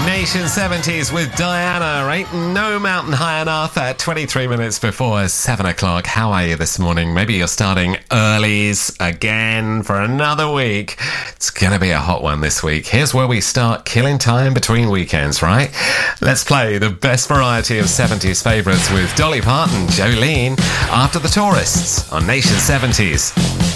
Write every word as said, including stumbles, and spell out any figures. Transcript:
Nation seventies with Diana. Ain't no mountain high enough at twenty-three minutes before seven o'clock. How are you this morning? Maybe you're starting earlies again for another week. It's going to be a hot one this week. Here's where we start killing time between weekends, right? Let's play the best variety of seventies favourites with Dolly Parton, Jolene, after the Tourists on Nation seventies.